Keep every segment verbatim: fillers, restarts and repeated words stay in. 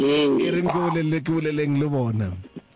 e re go le le ke boleleng le bona.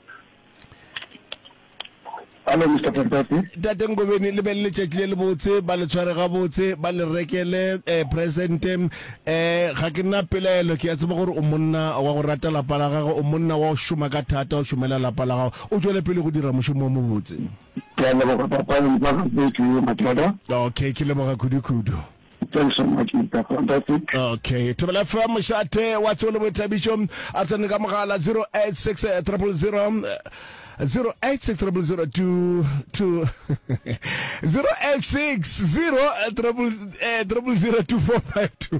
Hello Mister President. Tate Ngobeni le belle tšetšile le botse ba le tshware ga botse ba le rekele eh present eh ga ke nna pelaelo ke a tseba gore o monna wa go rata la pala ga o monna wa go shuma ka thata o shumela la pala ga o tswele pele go dira moshomo mo botse. Ke le go papa ba go botse matlada. Okay ke le mo ga kudu-kudu. Thanks so much Mister President. Okay to la fa moshate wa tsole bo tabiso a tsene ka mogala zero eight six zero zero zero eight six zero zero two two zero eight six zero triple zero two four five two.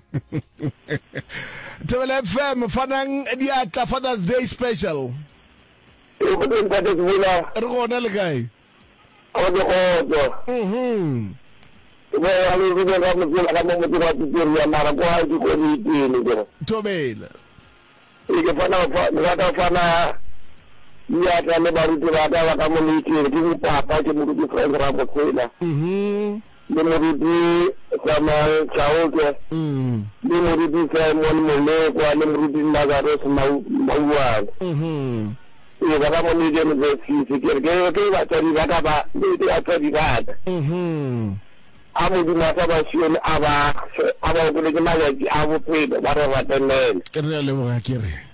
Tebele F M fanang diatla Father's Day special. E go teng ka di bula. Re gona le kae? O do o do. Mhm. Ba ya le go ga mo la mo mo tira di ya mara go ha di go di di ni. Tobela. E ke fana fa ga ta fana ya ka le ba ruti ba ta ka mo ni ke di papa ke mo di friend ra bo tsela. Mhm. Le mo di sama chao ke. Mhm. Le mo di ka mo mo le kwa le mo di na ga ro ma ma. Mhm. E ba mo ni je mo si si ke ke ke ba ta di ba ta ba di di a ta di ba. Mhm. Amo di mata ba si on aba aba go le ma ya di abo pe ba ra ba tenele. Re le mo ga kere.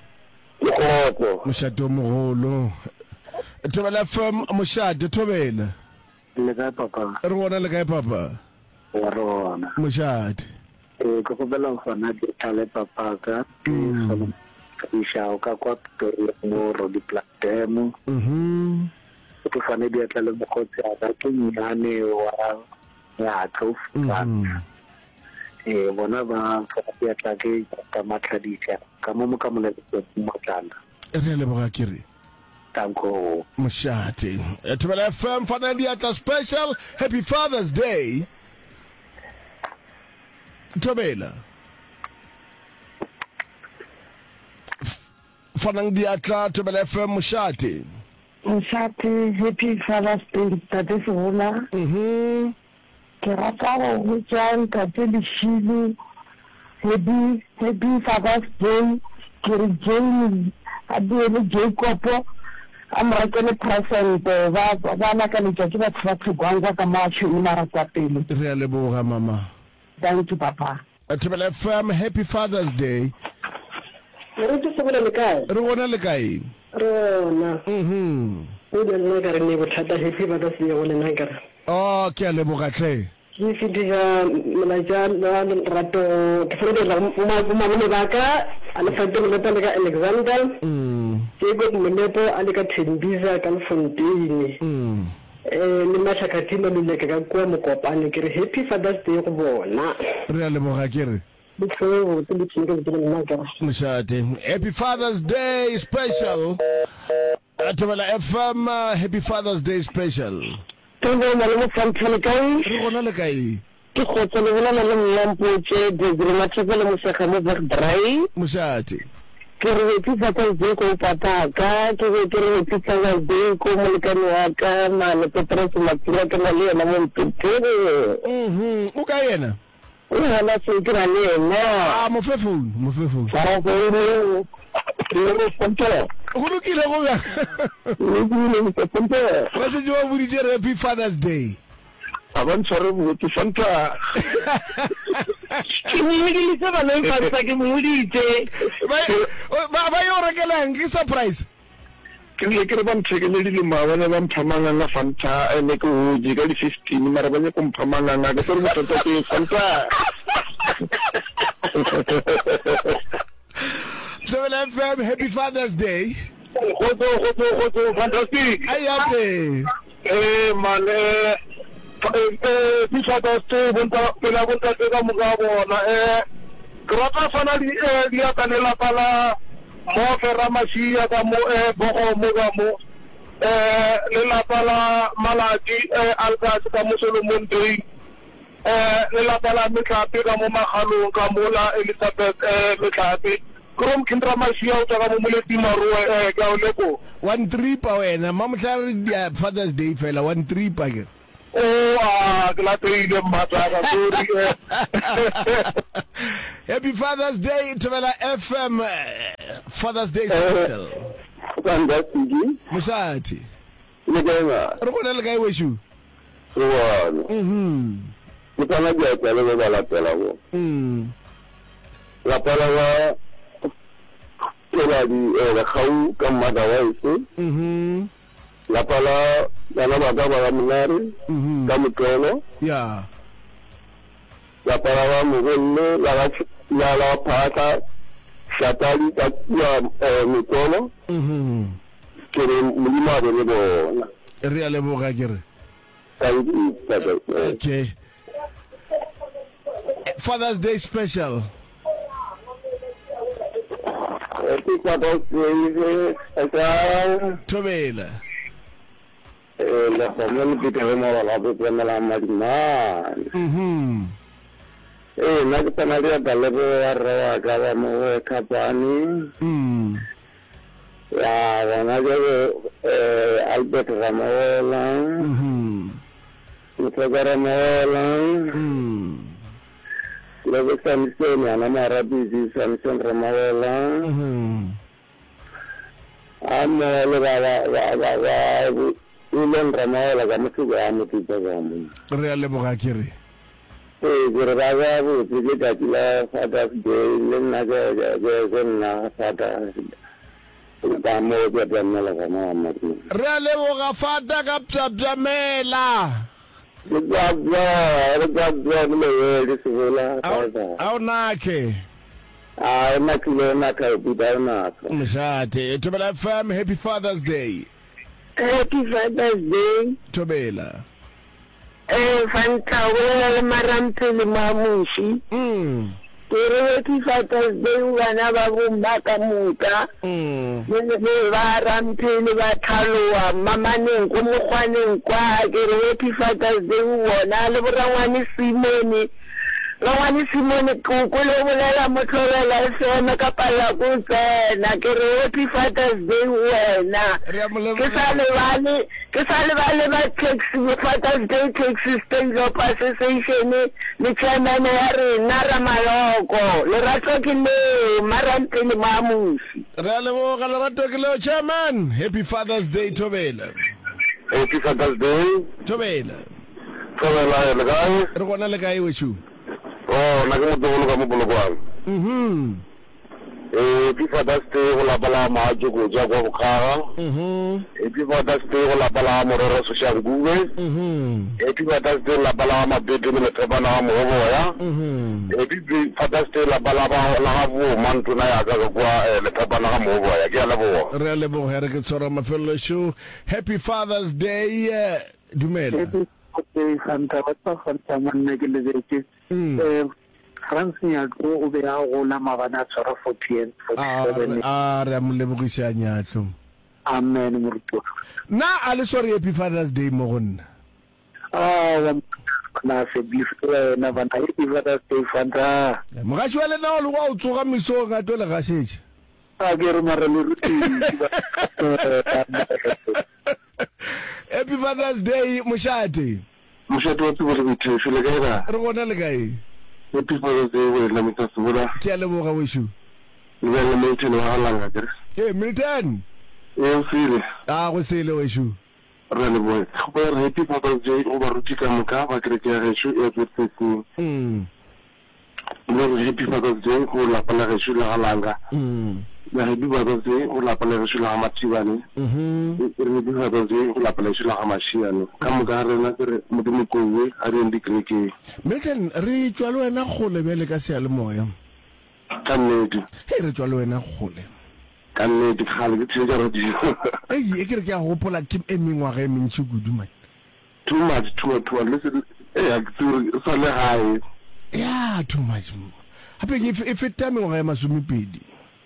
Go Moshado mogolo. Tobela F M moshado tobela. le ka papa Re gona le kae papa? wa rona Moshado. e go go bela gona di tale papa ka di shao ka kwa pe mo ro di platemo. Mhm. Go fane di atla le mo khotsi a ka ke nyane wa ya tlofa. E bona ba ka ya tla ke ka matlhadika ka mo mo ka mo le mo tlala. Re le boga kere. Tanko Moshate. Tobela F M fana diatla special Happy Father's Day. Tobela. Fana diatla Tobela F M moshate. Moshate Happy Father's Day tate Sehola. Mhm. Ke rata go go tsang tate Leshilo. Happy Happy Father's Day. Ke re Jamie a le Jacob a mo rekele present ba ba na ka le tšatši ba tshwa tswanga ka matsho ina rata pele. Re a leboga mama. Thank you papa. Tobela F M Happy Father's Day. Re tse se bole le kae? Re gona le kae? Rona. Mhm. O le nna ka re ne bothata Happy Father's Day go le nna ka re. Oh ke a leboga tle. Ke fitisa molaja la rato ke fere la mo mo mo ba ka ala fa teng le tla ka Alexander. Mm. Ke go mmepo ale ka Thembisa ka Fontaine. Mm. Eh le mashakathima le ka kwa mo kopane ke re Happy Father's Day go bona. Re a leboga kere. Before to be thinking to nna ka. Moshate. Happy Father's Day special. Tobela F M uh, Happy Father's Day special. Ke go mo mo fantana kae? Re gona le kae? Ke go tsole bona le mlampo tse de grima tsela mo sa mo dry. Moshate. Ke re Happy Father's Day ko pata ka ke re ke re Happy Father's Day ko mo ka wa ka ma le Petrus Matula ka le na mo mpere. Mhm. O ka yena? O hana se ke ra le na. Ah mo fe phone, mo fe phone. Para go le le ponto. Go lokile go ya. Le le ponto. Wa se jo budi je Happy Father's Day. aban tsare mo ke fanta Ke mo di le sa ba le fa ke mo di tse. Ba ba yo rekelang ke surprise. ke le ke re ba mthekele di le mabana ba mphamanga na fanta ene ke o ji ka di fifteen mara ba ne ko mphamanga na ke re motho ke fanta. Tobela F M Happy Father's Day. Go go go go go fantastic. Ayate. Eh man eh eh bisa to ste bunta pela bunta ke ka mo ga bona eh krata fana di eh dia kanela pala mo fera masia ka mo eh bogo mo ga mo eh le la pala maladi eh algas ka mo Solomon Day eh le la pala mitlapi ka mo magalong ka mo la Elizabeth eh mitlapi krom kindra masia o ka mo moleti maru eh ka o leko One trip a wena mamhla Father's Day fela one trip a ke. Oh, ah, ke la tseile mmatlaka sorry. Happy Father's Day, Thobela F M. uh, Father's Day special. Fantastic. Mosadi. Le ga Re bona le kae weshu? wa Mhm. mutana dia tsala le la tsala go Mm. la pala wa tsela di la khau ka mmada wa iso Mhm. la pala bana ba ba ba mnare Mhm. ka mutolo Yeah. la pala wa mogelle la la la la phata shatali ka ya mutolo Mhm. ke re mulima re le bona Re a leboga ke re. thank you tata. Okay. Father's Day special. Happy Father's Day, esa Thobela. eh la famille qui te remet la boîte de la madina. Mhm. Eh na ke tsana dia ka lebo ya ra ka ba mo ka pani. Mm. Ya wana je eh Albert Ramola, Mhm. Mutagara Ramola, Mm. lebo Samson ya na marabi Samson Ramola. Mhm. Amma le ba ba ba ba Ulen Ramola ga mutsu ga mutsu ga mu. Re a leboga ke re. Eh gore ba ga bo ke ka tla Father's Day le na ga ga ga na Father's ba mo ga ba na la ga ma ma. Re a leboga fata ka ptsaptsamela. Ga ga ga ga le le sibula Father. Au nake. Ah na kile na ka buda na. Mshate. Thobela F M, Happy Father's Day. Happy Father's Day. Thobela. Eh, fanta wele marampele mamushi. Mm. Kere Happy Father's Day wana ba bomba ka muka. Mm. Ne ba rampele ba thaloa mama neng ko mogwaneng kwa kere Happy Father's Day wona le borangwane Simone. Lawani Simone ko ko le bolela motlholela sena ka pala go tsena kere Happy Father's Day wena. Re a mo Ke sa le bale ke sa le bale ba taxi Father's Day taxi stand up association le chairman ya rena Ramaloko le ratso ke le marante le mamushi. Re a leboga lerato ke leo chairman. Happy Father's Day Thobela. Happy Father's Day. Thobela. Thobela le ga. Re gona le kae weshu? Oh, na ke mo tolo ka mo bolo kwa. Mhm. Eh, Happy Father's Day go la bala ma jo go ja go khaga. Mhm. Happy Father's Day go la bala mo ro social google. Mhm. Happy Father's Day la bala ma bebe le tsebana mo go ya. Mhm. Happy Father's Day la bala ba la go man tuna ya ga kwa le tsebana mo go ya ke la bo. Re a leboga re ke tsora mafelo show. Happy Father's Day. uh, Dumela. Okay, Santa, what's up, Santa, man, negligence. Mm. Eh, France ya go o be a go la mabana tsara forty-seven. Ah, re a mo lebogiša nyatlo. Amen, moruto. Na a le sorry Happy Father's Day mo go nna. Ah, wa na se bi na bana Happy Father's Day, Santa. Mogaši wa lena o le wa o tsoga mesong a tole ga šetše. A ke re mara le ruti. Happy Father's Day mošate. Moshato wa tsebo le tshele ga ira. Re gona le kae? Happy Father's Day we la mitsa tsebola. Ke a leboga wešo. Le le metse wa langa ke. Eh Milton. Eh file. Ah go sele wešo. Re le boy. Go re Happy Father's Day o ba ruti ka moka ba kre ke re shu e tsetse. Mm. Le Happy Father's Day go la pala re shu la langa. Mm. La Happy Father's Day go la pala re shu la matibane. Mhm. Re Happy Father's Day go la pala shu la mashiano. Ka moka re na re modimo ko we a re ndi kreke. Milton re tswa le wena go lebele ka se a le moya. Ka nnete. Hey re tswa le wena gole. Ka nnete khale ke tsega re di. Ei e kere ke a gopola ke e mengwa ga e mentši kudu man. Too much too too listen. Eh a tsuri sa le hae. Yeah, too much. Hape ke e feta mengwa ga e masomepedi.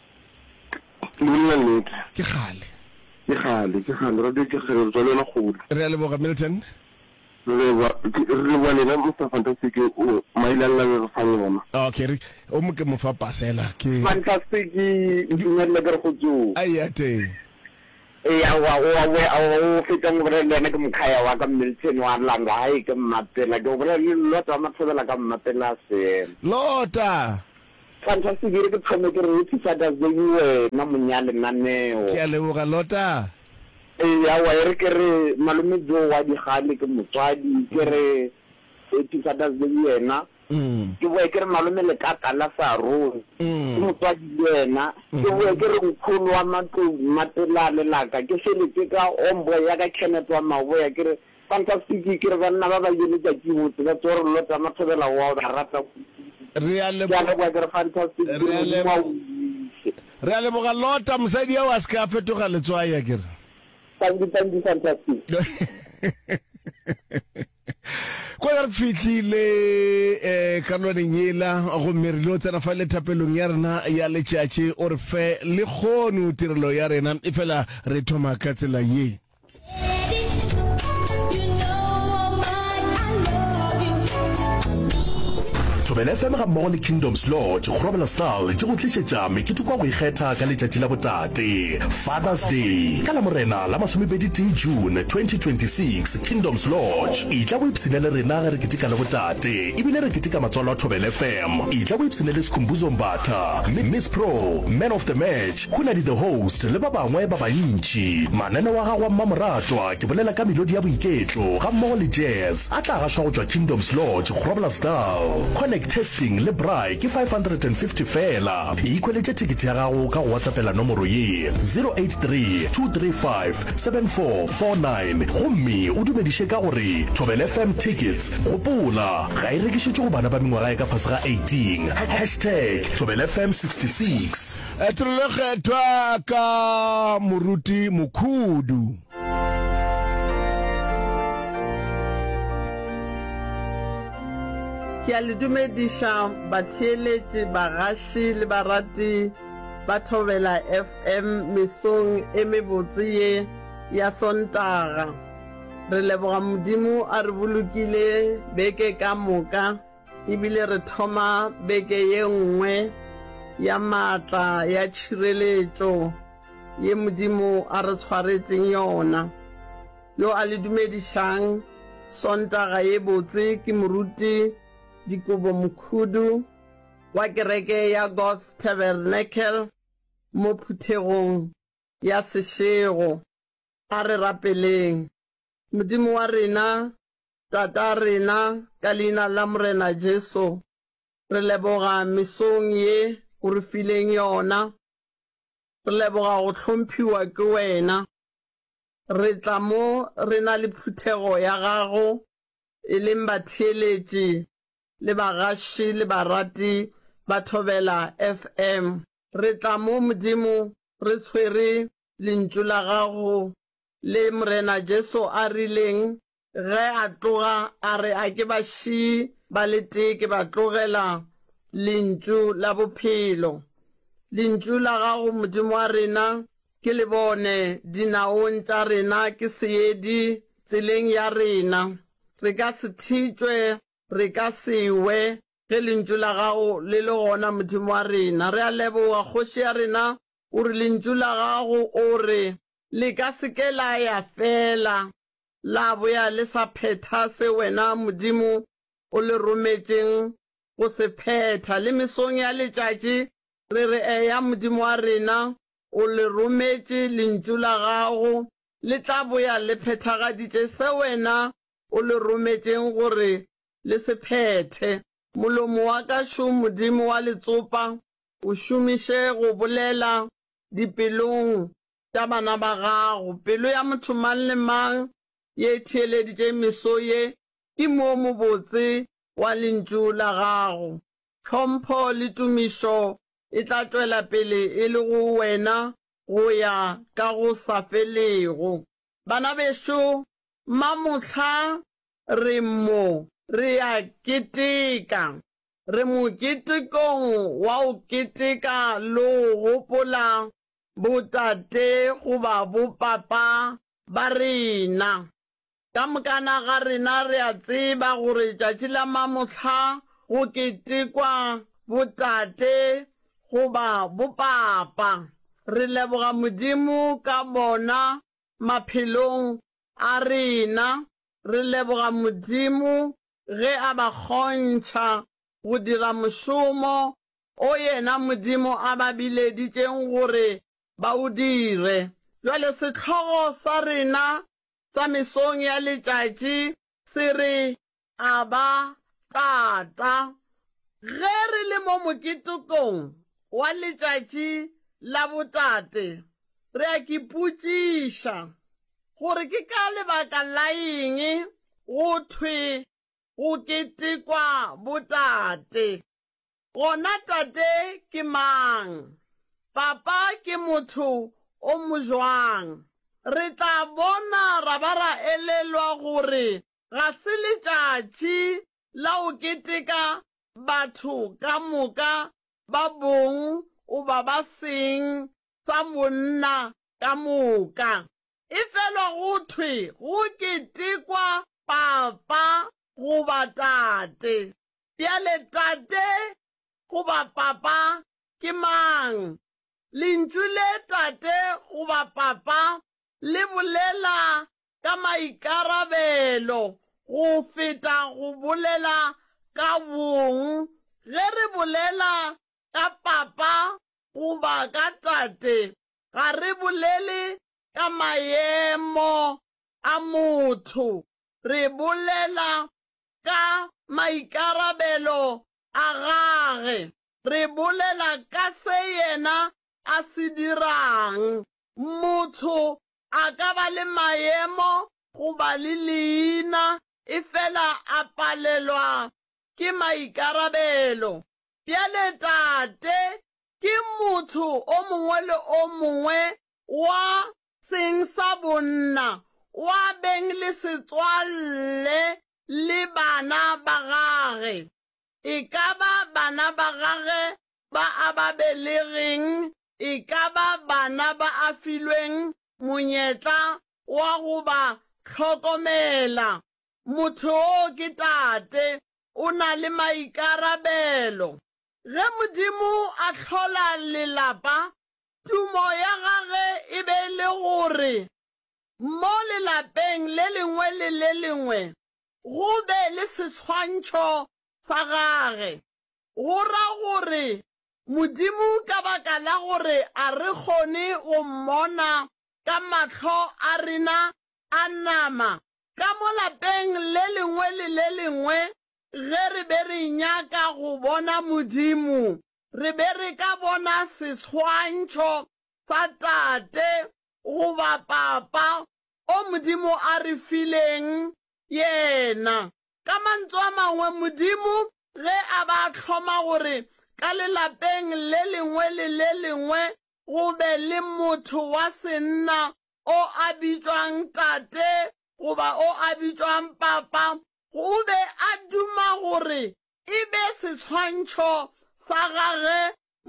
Le nnete. Ke gale. Ke gale ke gale re di ke re tswa le na go. Re a leboga Milton. Re wa re wa le na mo fantastic o mailala re fa yona. Okay, re o mo ke mo fa pasela ke Fantastic, tumelle ga go tso. ai ate. ya wa wa we o fetang gore le ne ke mkhaya wa ka Milton wa langa hai ke matela ke gore le lota matsela ka matela se lota fantastic ke ke tsome ke re tsa da zewe na munyale naneo ke le go lota e ya wa re ke re malume jo wa di gale ke motswadi ke re tsa da zewe na mm ke boe ke re malume le ka kala sa ro ke motswadi yena ke boe ke re nkgono wa matlo matela le laka ke seletse ka ombo ya ka Kenneth wa maboya ke re fantastic ke re bana ba ba yele tsa ke botse ba tsore lo tsa mathobela wa ba rata re a le ya le wa ke re fantastic re a le boga lota mosadi wa ska fetoga letswaya ke re thank you thank you fantastic ko re fitlhile eh ka lo nyela go merilo tsena fa le thapelong ya rena ya letšatši o re fe le kgono tirelo ya rena e fela re thoma ka tsela ye Thobela F M ga mmogo le Kingdoms Lodge go robela style ke go tlišetša mekete kwa go ikgetha ka letšatši la botate Father's Day ka la morena la masomepedi June twenty twenty-six Kingdoms Lodge e tla go ipsine le rena ge re ketika le botate ebile re ketika matswalo a Thobela F M e tla go ipsine le Sikhumbuzo Mbatha Miss Pro Man of the Match Khunadi the host le ba bangwe ba bantši manene wa gagwa mmamoratwa ke bolela ka melodi ya boiketlo ga mmogo le jazz a tla gašwa go tšwa Kingdoms Lodge go robela style testing le brai ke five hundred fifty fela e ikweletse ticket ya gago ka go WhatsAppela nomoro ye zero eight three two three five seven four four nine gomme o dumediše ka gore Thobela F M tickets gopola ga e rekišetše go bana ba mengwaga e ka fase ga eighteen hashtag Thobela F M sixty-six etrolekgethwa ka moruti mokhudu ke a le dumediša batheeletši bagaši le barati ba Thobela F M mesong e mebotse ye ya Sontaga re leboga Modimo a re bolokile beke ka moka ebile re thoma beke ye nngwe ya maatla ya tšhireletšo ye Modimo a re tshwaretseng yona yo a le dumedišang Sontaga ye botse ke moruti Dikobo Mokhudu wa kereke ya God's Tabernacle mo phuthegong ya Seshego a re rapeleng Modimo wa rena tata rena ka leina la morena Jesu re leboga mesong ye o re fileng yona re leboga go hlomphiwa ke wena re tla mo re na le phuthego ya gago e leng batheeletši le bagaši le barati ba Thobela F M re tla mo Modimo re tshwere lentšu la gago le morena Jesu a rileng ge a tloga a re a ke bašii ba le tee ke ba tlogela lentšu la bophelo lentšu la gago Modimo wa rena ke le bone dinaong tša rena ke seedi tseleng ya rena re ka se thitšwe re ka sewe ge lentšu la gago le le gona Modimo wa rena re a leboga kgoši ya rena o re lentšu la gago o re le ka seke la ya fela la boya le sa phetha se wena Modimo o le rometšeng go se phetha le mesong ya letšatši re re eya Modimo wa rena o le rometše lentšu la gago le tla boya le phethagaditše se wena o le rometšeng gore le se phethe molomo wa ka šo Modimo wa letsopa o šomiše go bolela dipelong tša bana ba gago pelo ya motho mang le mang ye theeleditše meso ye ke mo mobotse wa lentšu la gago tlhompho le tumišo e tla tšwela pele e le go wena go ya ka go sa felego bana bešo mamotlha re mo re a keteka re mo ketekong wa o keteka lo gopola botate goba bopapa ba rena ka mokana ga rena re a tseba gore tšatši la mamotlha go ketekwa botate goba bopapa re leboga modimo ka bona maphelong a rena, re leboga modimo ge a ba kgontšha go dira mošomo o yena modimo a ba bileditšeng gore ba o dire. Jwale setlhogo sa rena sa mesong ya letšatši se re a ba tata. Ge re le mo moketekong wa letšatši la botate, re a kipotšiša gore ke ka lebaka la eng go thwe go ketekwa botate. Gona tate ke mang? Papa ke motho o mojwang? Re tla bona ra ba ra elelwa gore ga se letšatši la o keteka batho ka moka ba bong o ba ba seng sa monna ka moka. E felwa go thwe go ketekwa papa goba tate. Bjale tate goba papa ke mang? Lentšu le tate goba papa le bolela ka maikarabelo go feta go bolela ka bong. Ge re bolela ka papa goba ka tate, ga re bolele ka maemo a motho, re bolela ka maikarabelo a gage, re bolela ka se yena a se dirang. Motho a ka ba le maemo goba le leina, e fela a palelwa ke maikarabelo. Bjale tate ke motho o mongwe le o mongwe wa seng sa bonna, wa beng le setswalle le bana ba gage. E ka ba bana ba gage ba a ba belegeng, e ka ba bana ba a filweng monyetla wa go ba tlhokomela. Motho o ke tate, o na le maikarabelo. Ge modimo a hlola lelapa, tumo ya gage e be le gore mo lelapeng le lengwe le le lengwe go be le setshwantšho sa gage. Go ra gore modimo ka baka la gore a re kgone go mmona ka mahlo a rena a nama, ka mo lapeng le lengwe le le lengwe ge re be re nyaka go bona modimo, re be re ka bona setshwantšho sa tate goba papa o modimo a re fileng yena. Ka mantswe a mangwe, modimo ge a ba tlhoma gore ka lelapeng le lengwe le le lengwe go be le motho wa senna o a bitšwang tate goba o a bitšwang papa, go be a duma gore e be setshwantšho sa gage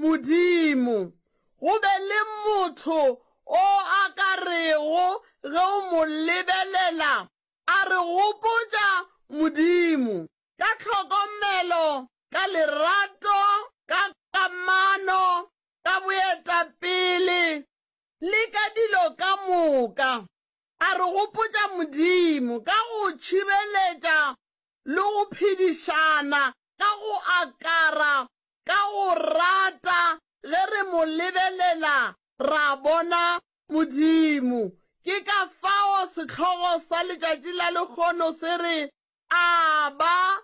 modimo. Go be le motho o a ka rego ge o mo lebelela a re gopotša modimo, ka tlhokomelo, ka lerato, ka kamano, ka boetapele le ka dilo ka moka. A re gopotša modimo ka go tšhireletša le go phedišana, ka go akara, ka go rata. Ge re mo lebelela ra bona modimo. Ke ka fao setlhogo sa letšatši la lekgono se re Aba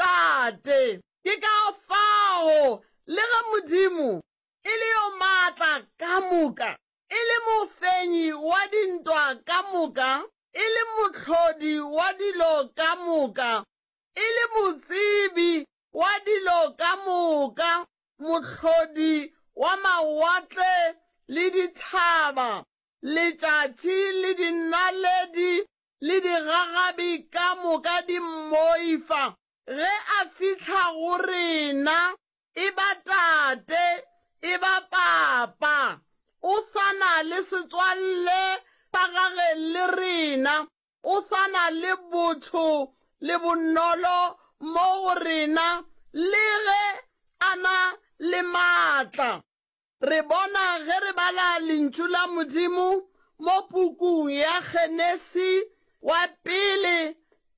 tate. Ke ka fao le ge modimo e le yo maatla ka moka, e le mofenyi wa dintwa ka moka, e le mohlodi wa dilo ka moka, e le motsebi wa dilo ka moka, mohlodi wa mawatle le dithaba, letšatši le dinaledi le digagabi ka moka di mmoifa. Ge a fitlha go rena, e ba tate, e ba papa. O sana le setswalle sa gage le rena, o sana le botho le bonolo mo go rena, le ge ana le maatla. re bona ge re bala lentšu la modimo mo pukung ya Genesi wa pele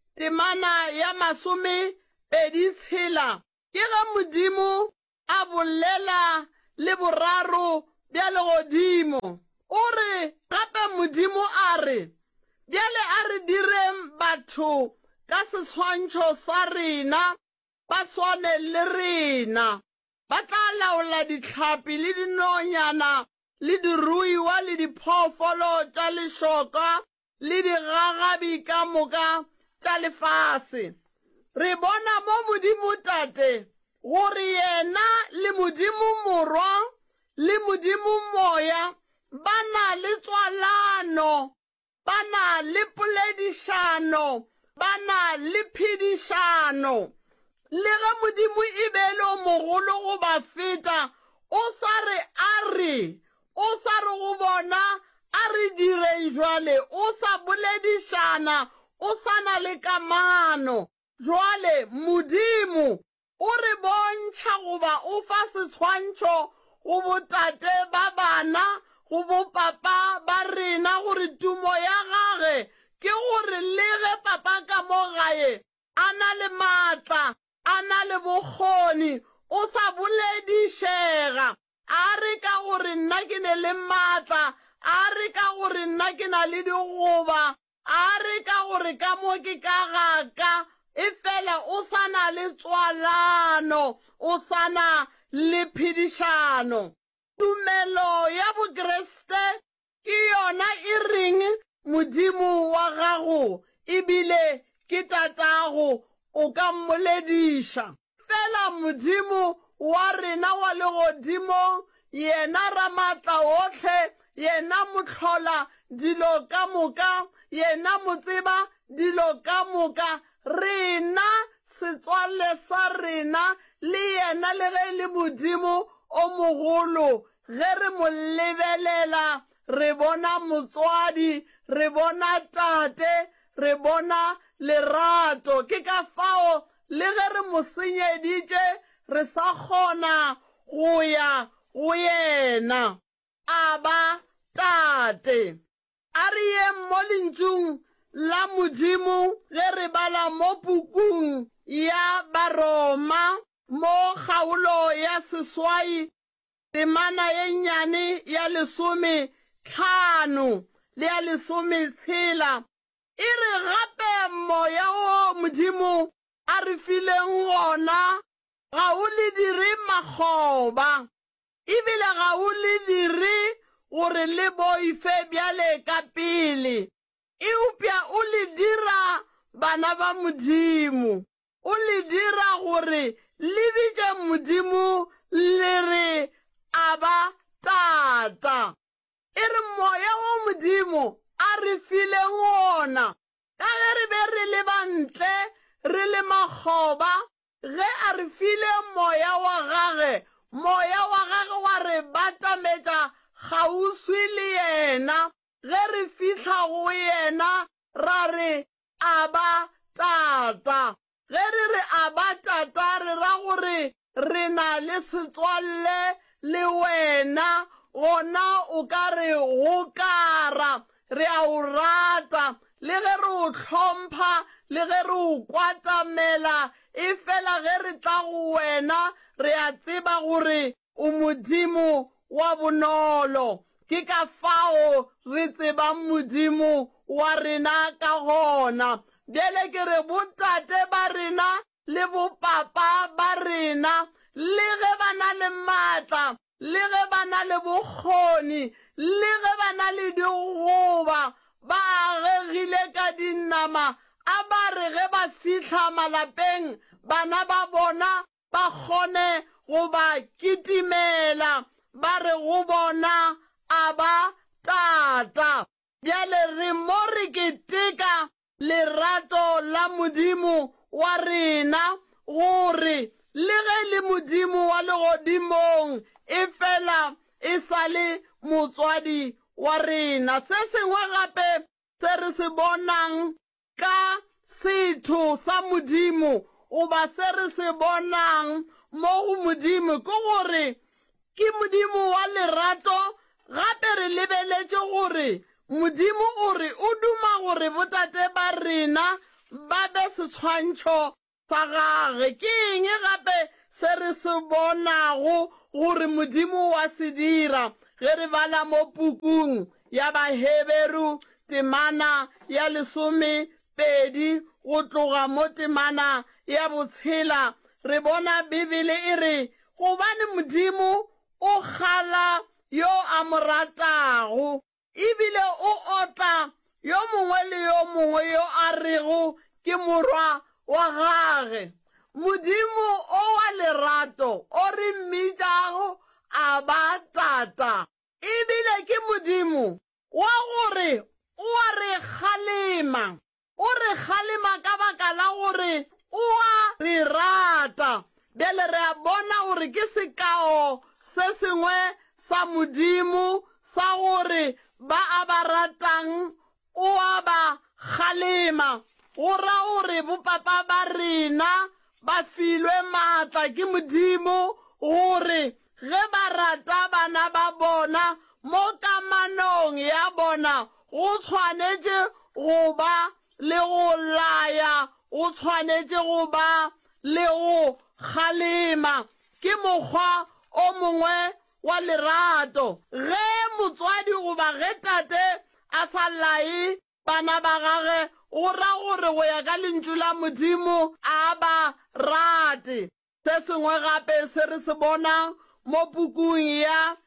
temana ya masome pedi tshela ke ge modimo a bolela le boraro bja legodimo o re gape modimo a re bjale a re direng batho ka seswantšho sa rena ba swane le rena ba tla laola dihlapi le dinonyana le diruiwa le diphoofolo tša lešoka le digagabi ka moka tša lefase. Re bona mo modimo tate gore yena le modimo morwa le modimo moya ba na le tswalano, ba na le poledišano, ba na le phedišano. Le ge modimo e be le mogolo go ba feta, o sa re a re, o sa re go bona a re direng jwale, o sa boledišana, o sa na le kamano. Jwale modimo o re bontšha goba o fa setshwantšho go botate ba bana, go bopapa ba rena gore tumo ya gage ke gore le ge papa ka mo gae a na le maatla, a na le bokgoni, o sa boledišega, a re ka gore nna ke ne le maatla, a re ka gore nna ke na le digoba, a re ka gore ka mo ke ka gaka, e fela o sa na le tswalano, o sa na le phedišano. Tumelo ya bokreste ke yona e reng modimo wa gago ebile ke tatago o ka mmolediša. Fela modimo wa rena wa legodimo yena ramatla otlhe, yena motlhola dilo ka moka, yena motseba dilo ka moka, rena setswalle sa rena le yena le ge le modimo o mogolo. Ge re mo lebelela re bona motswadi, re bona tate, re bona lerato. Ke ka fao le ge re mo senyeditše re sa kgona go ya go yena. Aba tate a re ye mo lentšung la modimo ge re bala mo pukung ya Baroma mo kgaolo ya seswai temana ye nnyane ya lesome tlhano le ya lesome tshela. E re gape moya o modimo a re fileng gona ga o le dire makgoba, ebile ga o le dire gore le boife bjale ka pele. Eupša o le dira bana ba modimo, o le dira gore le bitše modimo le re aba tata. E re moya o modimo a re fileng ona ka ge re be re le bantle re le makgoba, ge a re file moya wa gage, moya wa gage wa re batametša kgauswi le yena. Ge re fihla go yena ra re aba tata. Ge re re aba tata re ra gore re na le setswalle le wena, gona o ka re gokara, re a o rata, le ge re o hlompha, le ge re o kwatamela, e fela ge re tla go wena re a tseba gore o modimo wa bonolo. Ke ka fao re tsebang modimo wa rena ka gona. Bjale ke re botate ba rena le bopapa ba rena, le ge ba na le maatla, le ge ba na le bokgoni, le ge ba na le digoba, ba agegile ka dinama, a ba re ge ba fihla malapeng bana ba bona ba kgone go ba kitimela, ba re go bona aba tata. Bjale re mo re keteka lerato la modimo wa rena gore le ge le modimo wa legodimong e fela e sa le motswadi wa rena. Se sengwe gape se re se bonang ka setho sa modimo goba se re se bonang mo go modimo ke gore ke modimo wa lerato gape re lebeletse gore modimo o re o duma gore botate ba rena ba be setshwantšho sa gage. Ke eng gape se re se bonago gore modimo wa se dira ge re bala mo pukung ya Baheberu temana ya lesome pedi go tloga mo temana ya botshela, re bona Bibele e re gobane modimo o kgala yo a mo ratago ebile o otla yo mongwe le yo mongwe yo a rego ke morwa wa gage. Modimo o wa lerato o re mmitšago a ba tata, ebile ke modimo wa gore o a re kgalema, o re kgalema ka baka la gore o a re rata. Bjale re a bona gore ke sekao se sengwe sa modimo sa gore ba a ba ratang o a ba kgalema, go ra gore bopapa ba rena ba filwe maatla ke modimo gore ge ba rata bana ba bona mo kamanong ya bona go tshwanetse go ba le go laya, go tshwanetse go ba le go kgalema. Ke mokgwa o mongwe wa lerato. Ge motswadi goba ge tate a sa lae bana ba gage go ra gore go ya ka lentšu la modimo a ba rate. Se sengwe gape se re se bona mo pukung ya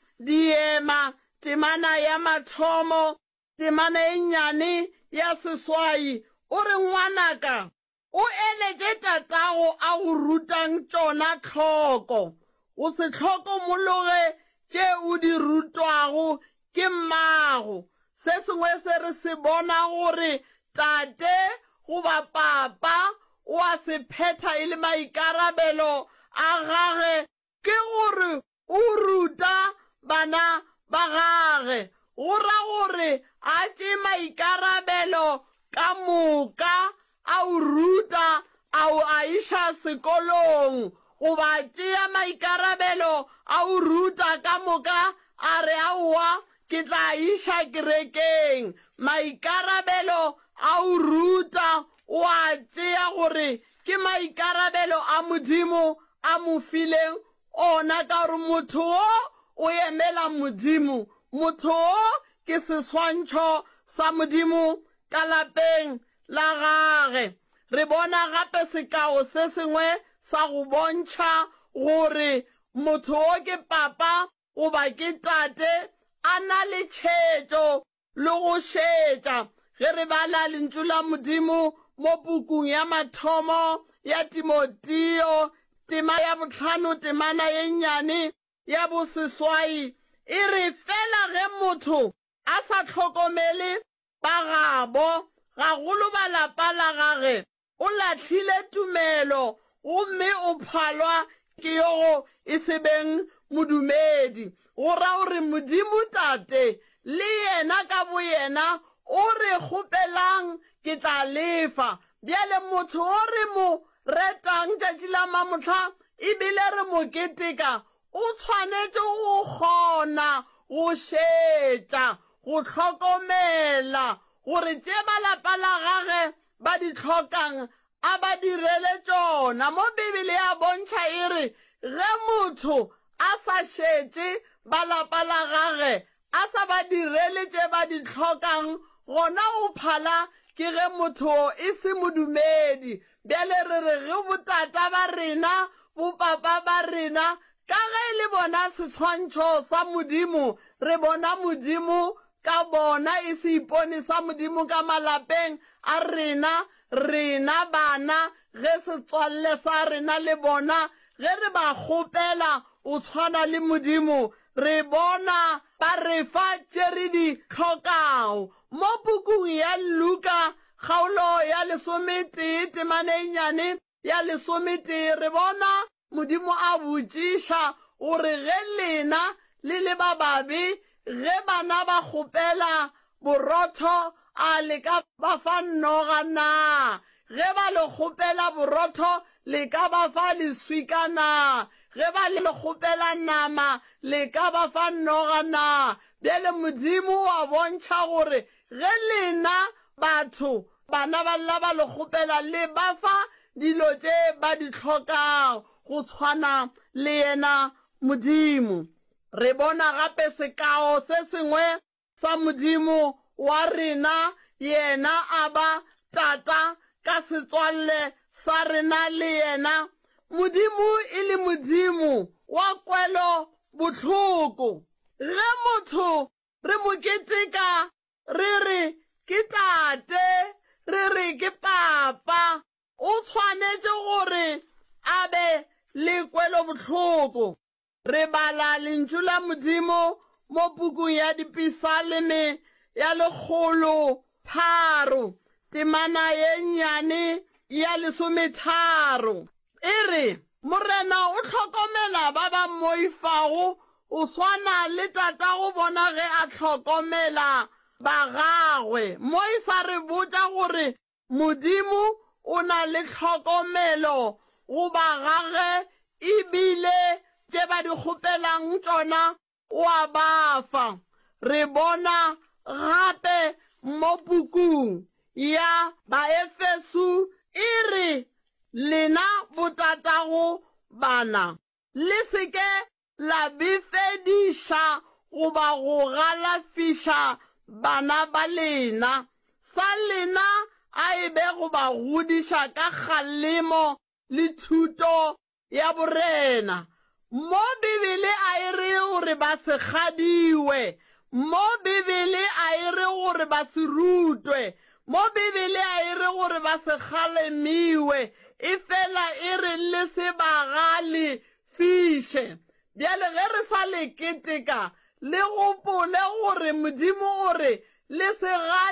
Diema temana ya mathomo temana e nnyane ya seswai, o re ngwanaka o eletse tatago a go rutang tšona tlhoko, o se tlhokomologe tše o di rutwago ke mmago. Se sengwe se re se bona gore tate goba papa o a se phetha e le maikarabelo a gage ke gore o ruta bana ba gage, go ra gore a tše maikarabelo ka moka a o ruta a o a iša sekolong, goba tšea maikarabelo a o ruta ka moka a re aowa ke tla iša kerekeng. Maikarabelo a o ruta o a tšea gore ke maikarabelo a modimo a mo fileng ona, ka gore motho o o emela modimo, motho o ke seswantšho sa modimo ka lapeng la gage. Re bona gape sekao se sengwe sa go bontšha gore motho o ke papa goba ke tate a na le tšhetšo le go šetša. Ge re bala lentšu la modimo mo pukung ya mathomo ya Timoteo tema ya bohlano temana ye nnyane ya boseswai, e re fela ge motho a sa tlhokomele ba gabo gagolo ba lapa la gage o lahlile tumelo gomme o phalwa ke yo e se beng modumedi. Go ra gore modimo tate le yena ka bo yena o re kgopelang ke tla lefa. Bjale motho o re mo retang tšatši la mamotlha ebile re mo keteka o tshwanetse go kgona go šetša go tlhokomela gore tše ba lapa la gage ba di tlhokang a ba direle tšona. Mo Bibele ya bontšha e re ge motho a sa šetše ba lapa la gage a sa ba direle tše ba di tlhokang, gona o phala ke ge motho e se modumedi. Bjale re re ge botata ba rena bopapa ba rena ka ge e le bona setshwantšho sa modimo, re bona modimo ka bona e se ipone sa modimo ka malapeng a rena, rena bana ge setswalle sa rena le bona ge re ba kgopela o tshwana le modimo, re bona ba re fa tše re di tlhokago. Mo pukung ya Luka kgaolo ya lesometee temana e nnyane ya lesometee re bona modimo a botšiša gore ge lena le le ba babe ge bana ba kgopela borotho a le ka ba fa nnoga na, ge ba le kgopela borotho le ka ba fa leswika na, ge ba le kgopela nama le ka ba fa noga na. Bjale Modimo wa bontšha gore ge lena batho bana ba lla ba le kgopela le ba fa dilo tše ba di tlhokago go tshwana le yena Modimo. Re bona gape sekao se sengwe sa Modimo wa rena, yena a ba tata ka setswalle sa rena le yena. Modimo e le Modimo wa kwelo bohloko. Ge motho re mo keteka re re ke tate, re re ke papa, o tshwanetse gore a be le kwelo bohloko. Re bala lentšu la Modimo mo pukung ya Dipisaleme ya lekgolo tharo temana ye nnyane ya lesometharo. E re morena o hlokomela ba ba moifago o swana le tata go bona ge a hlokomela ba gagwe. Mo e sa re botša gore Modimo o na le hlokomelo go ba gage, ebile tše ba di kgopelang tšona o a bafa. Re bona gape mo pukung ya Baefeso e re lena botatago bana le seke la befediša goba go galafiša bana ba lena, sa lena a e be go ba godiša ka kgalemo le thuto ya borena. Mo Bibele a e re gore ba se gadiwe, mo Bibele a e re gore ba se rutwe, mo Bibele a e re gore ba se kgalemiwe, e fela e re le se bagale fiše. Bjale ge re sa le keteka le gopole gore Modimo gore le se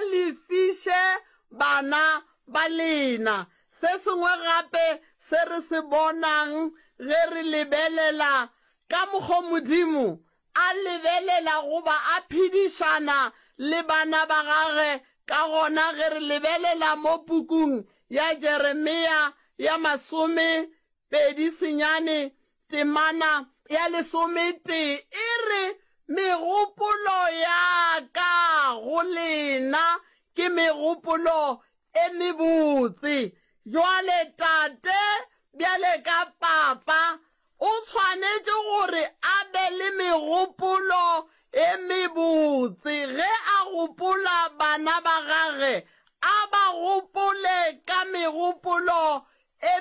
galefiše bana ba lena. Se sengwe gape se re se bonang ge re lebelela ka mokgwa Modimo a lebelela goba a phedišana le bana ba gage ka gona ge re lebelela mo pukung ya Jeremia ya masome pedi senyane temana ya lesome tee. E re megopolo ya ka go lena ke megopolo e mebotse. Jwale tate bjale ka papa o tshwanetse gore a be le megopolo e mebotse. Ge a gopola bana ba gage a ba gopole ka megopolo e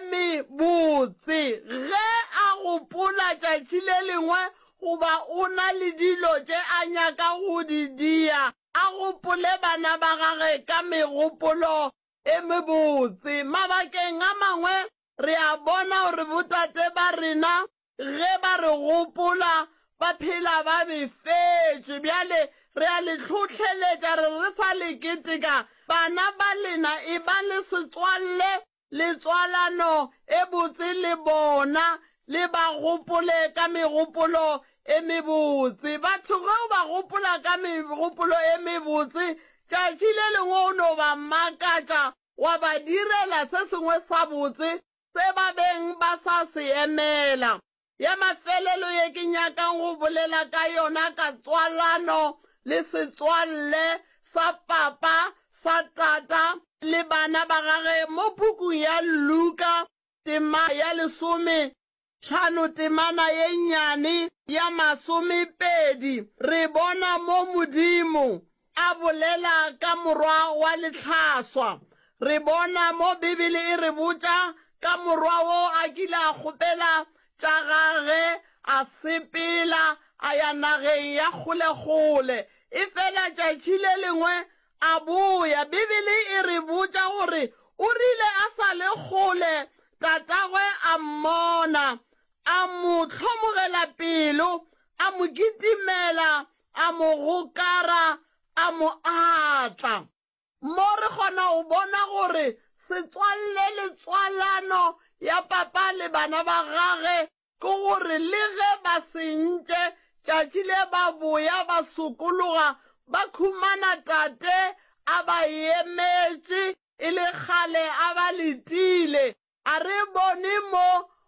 mebotse. Ge a gopola tšatši le lengwe goba o na le dilo tše a nyaka go di dia, a gopole bana ba gage ka megopolo e mebotse. Mabakeng a mangwe re a bona gore botate ba rena ge ba re gopola ba phela ba befetše. Bjale re a le tlhotlheletša re re sa le keteka bana ba lena e ba le setswalle letswalano e botse le bona, le ba gopole ka megopolo e mebotse. Batho geo ba gopola ka megopolo e mebotse, tšatši le lengwe o no ba makatša wa ba direla se sengwe sa botse se ba beng ba sa se emela. Ya mafelelo ye ke nyakang go bolela ka yona ka tswalano le setswalle sa papa sa tata le bana ba gage mo pukung ya Luka tema ya lesome tlhano temana ye nnyane ya masome pedi. Re bona mo Modimo a bolela ka morwa wa letlhaswa. Re bona mo Bibele e re botša ka morwa wo a kile a kgopela tša gage a sepela a ya nageng ya kgole-kgole, e fela tšatši le lengwe a boya. Bibele e re botša gore o rile a sa le kgole tatagwe a mmona, a mo hlomogela pelo, a mo kitimela, a mo gokara, a mo atla. Mo re kgona go bona gore setswalle le tswalano ya papa le bana ba gage ke gore le ge ba sentše tšatši le ba boya ba sokologa ba khumana tate a ba emetše e le kgale a ba letile. A re bone mo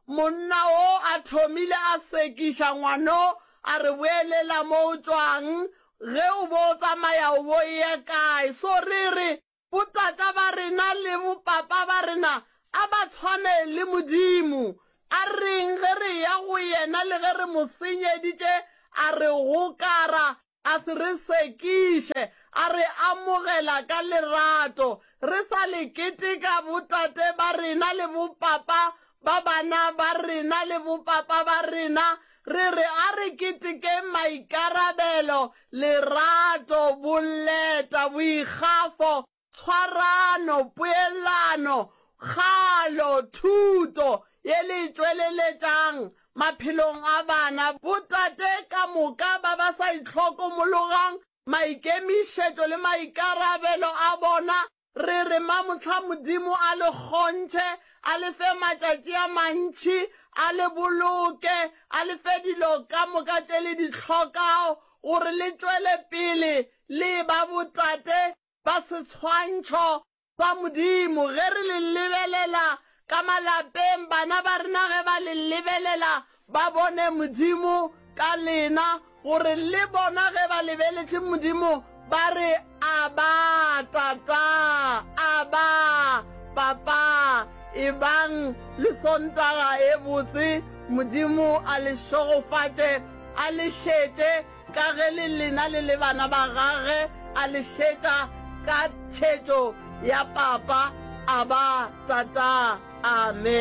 monna o a thomile a sekiša ngwano a re boelela mo o tswang ge o bo o tsamaya o bo ye kae so re re botata ba rena le bopapa ba rena a ba tshwane le modimo a reng ge re ya go yena le ge re mo senyeditše a re gokara a se re sekiše a re amogela ka lerato re sa le keteka botate ba rena le bopapa ba bana ba rena le bopapa ba rena re re a re keteke maikarabelo lerato boleta boikgafo tshwarano poelano kgalo thuto ye le tšweleletšang maphelong a bana botate ka moka ba ba sa itlhokomologang maikemišetšo le maikarabelo a bona re re mamotlha modimo a le kgontšhe a le fe matšatši a mantši a le boloke a le fe dilo ka moka tše le di tlhokao gore le tšwele pele le ba botate ba setshwantšho sa modimo ge re le lebelela ka malapeng bana ba rena ge ba le lebelela ba bone modimo ka lena gore le bona ge ba lebeletše modimo ba re aba tata aba papa e bang le sontaga e botse modimo a le šogofatše a le šetše ka ge le lena le le bana ba gage a le šetša ka tšhetšo ya papa aba tata amen.